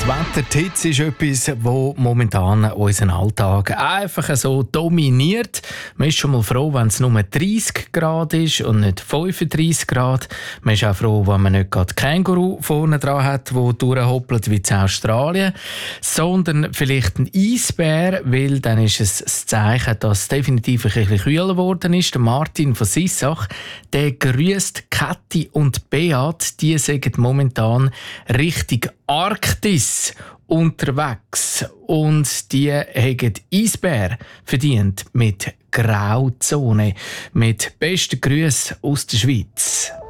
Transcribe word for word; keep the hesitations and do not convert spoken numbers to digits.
Wetter, die Hitze ist etwas, das momentan unseren Alltag einfach so dominiert. Man ist schon mal froh, wenn es nur dreißig Grad ist und nicht fünfunddreißig Grad. Man ist auch froh, wenn man nicht gerade Känguru vorne dran hat, der durchhoppelt wie in Australien, sondern vielleicht ein Eisbär, weil dann ist es das Zeichen, dass es definitiv ein bisschen kühler geworden ist. Der Martin von Sissach, der grüßt Kathi und Beat, die sagen momentan Richtung Arktis unterwegs und die haben Eisbär verdient mit Grauzone. Mit besten Grüßen aus der Schweiz.